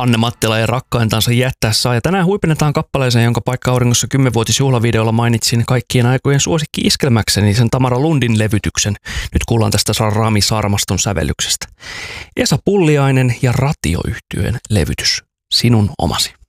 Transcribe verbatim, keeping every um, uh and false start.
Anne Mattila ja rakkaintansa jättää saa. Ja tänään huipennetaan kappaleeseen, jonka Paikka auringossa kymmenvuotisjuhlavideolla mainitsin kaikkien aikojen suosikki iskelmäkseni, sen Tamara Lundin levytyksen. Nyt kuullaan tästä Rami Sarmaston sävellyksestä. Esa Pulliainen ja Ratio-yhtyeen levytys. Sinun omasi.